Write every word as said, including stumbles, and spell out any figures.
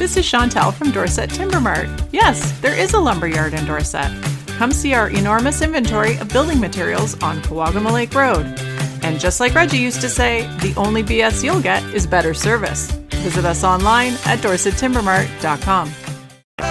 This is Chantel from Dorset Timber Mart. Yes, there is a lumberyard in Dorset. Come see our enormous inventory of building materials on Kawagama Lake Road. And just like Reggie used to say, the only B S you'll get is better service. Visit us online at dorset timber mart dot com.